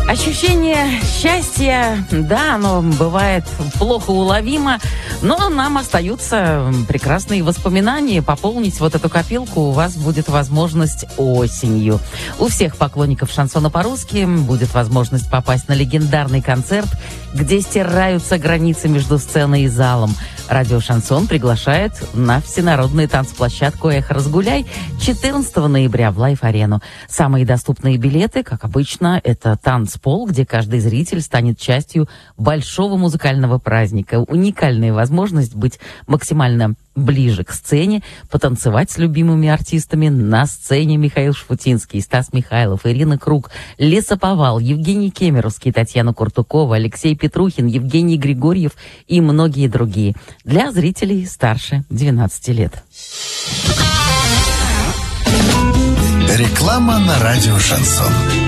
Ощущение счастья, да, оно бывает плохо уловимо, но нам остаются прекрасные воспоминания. Пополнить вот эту копилку у вас будет возможность осенью. У всех поклонников шансона по-русски будет возможность попасть на легендарный концерт, где стираются границы между сценой и залом. Радио «Шансон» приглашает на всенародную танцплощадку «Эхо Разгуляй» 14 ноября в Лайф-арену. Самые доступные билеты, как обычно, это танцпол, где каждый зритель станет частью большого музыкального праздника. Уникальная возможность быть максимально ближе к сцене, потанцевать с любимыми артистами на сцене. Михаил Шуфутинский, Стас Михайлов, Ирина Круг, Лесоповал, Евгений Кемеровский, Татьяна Куртукова, Алексей Петрухин, Евгений Григорьев и многие другие. Для зрителей старше 12 лет. Реклама на радио «Шансон».